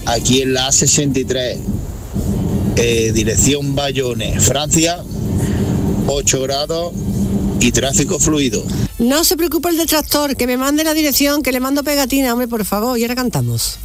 aquí en la A63, dirección Bayonne, Francia, 8 grados y tráfico fluido. No se preocupe el detractor, que me mande la dirección, que le mando pegatina, hombre, por favor, y ahora cantamos.